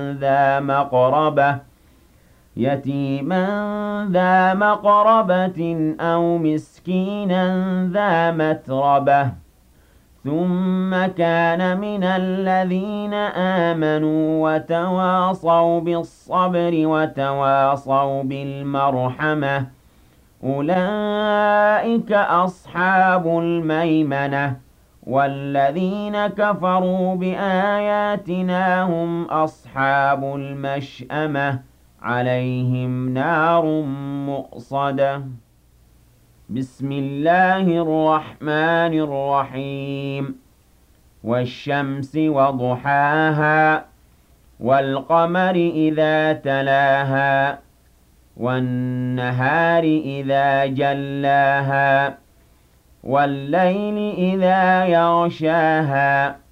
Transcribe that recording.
ذا مقربة أو مسكينا ذا متربة ثم كان من الذين آمنوا وتواصوا بالصبر وتواصوا بالمرحمة أولئك أصحاب الميمنة والذين كفروا بآياتنا هم أصحاب المشأمة عليهم نار مؤصدة بسم الله الرحمن الرحيم والشمس وضحاها والقمر إذا تلاها والنهار إذا جلاها والليل إذا يغشاها